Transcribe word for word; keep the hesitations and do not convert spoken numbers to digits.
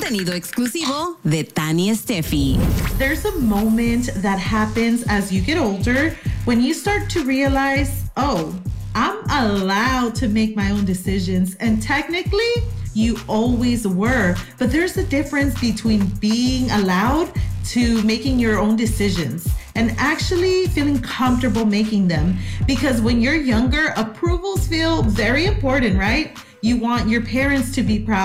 Contenido exclusivo de Tani Steffi. There's a moment that happens as you get older when you start to realize, oh, I'm allowed to make my own decisions. And technically, you always were. But there's a difference between being allowed to making your own decisions and actually feeling comfortable making them. Because when you're younger, approvals feel very important, right? You want your parents to be proud.